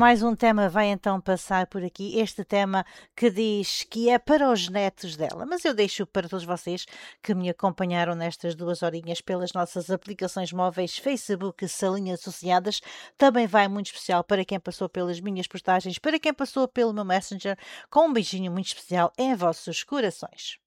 Mais um tema vai então passar por aqui. Este tema que diz que é para os netos dela, mas eu deixo para todos vocês que me acompanharam nestas 2 horinhas pelas nossas aplicações móveis, Facebook, Salinhas Associadas. Também vai muito especial para quem passou pelas minhas postagens, para quem passou pelo meu Messenger, com um beijinho muito especial em vossos corações.